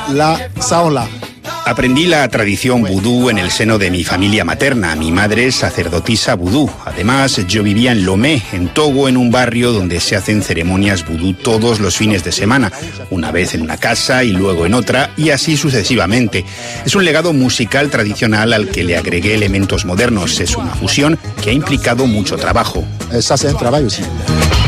la saola. Aprendí la tradición vudú en el seno de mi familia materna. Mi madre es sacerdotisa vudú. Además, yo vivía en Lomé, en Togo, en un barrio donde se hacen ceremonias vudú todos los fines de semana. Una vez en una casa y luego en otra, y así sucesivamente. Es un legado musical tradicional al que le agregué elementos modernos. Es una fusión que ha implicado mucho trabajo. Ça, c'est un travail aussi.